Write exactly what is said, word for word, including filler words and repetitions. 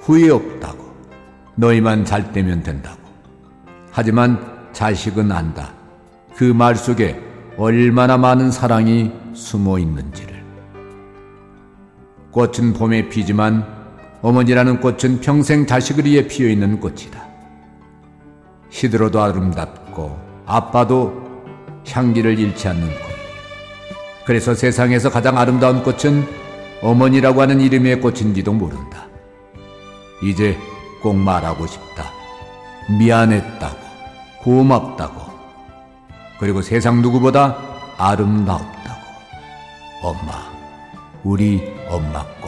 후회 없다고. 너희만 잘 되면 된다고. 하지만 자식은 안다. 그 말 속에 얼마나 많은 사랑이 숨어 있는지를. 꽃은 봄에 피지만 어머니라는 꽃은 평생 자식을 위해 피어있는 꽃이다. 시들어도 아름답고 아빠도 향기를 잃지 않는 꽃. 그래서 세상에서 가장 아름다운 꽃은 어머니라고 하는 이름의 꽃인지도 모른다. 이제 꼭 말하고 싶다. 미안했다고, 고맙다고, 그리고 세상 누구보다 아름답다고. 엄마, 우리 엄마 꽃.